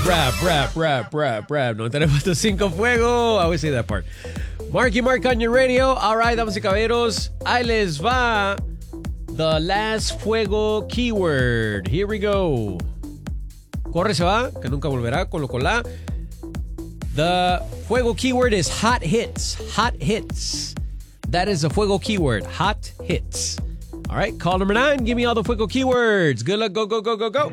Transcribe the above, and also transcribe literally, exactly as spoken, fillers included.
rap, rap, rap, rap, rap. noventa y nueve punto cinco Fuego. I always say that part. Marky Mark on your radio. All right, damas y caballeros. Ahí les va the last Fuego keyword. Here we go. Corre se va, que nunca volverá con lo con la. The Fuego keyword is hot hits. Hot hits. That is the Fuego keyword. Hot hits. All right, call number nine. Give me all the Fuego keywords. Good luck. Go, go, go, go, go.